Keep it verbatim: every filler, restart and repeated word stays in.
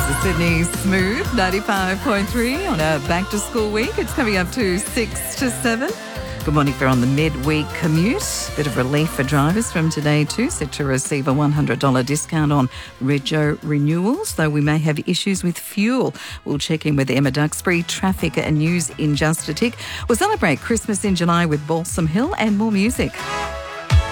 is Sydney Smooth, ninety-five point three on a back-to-school week. It's coming up to six to seven. Good morning if you're on the midweek commute. Bit of relief for drivers from today too. Set to receive a one hundred dollars discount on Rego renewals, though we may have issues with fuel. We'll check in with Emma Duxbury, traffic and news in just a tick. We'll celebrate Christmas in July with Balsam Hill and more music.